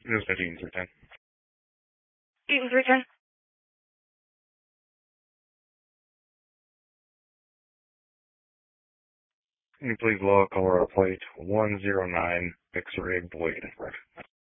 It was 15-10. Eaton 310. Can you please log Colorado plate 109 X-ray Boyd?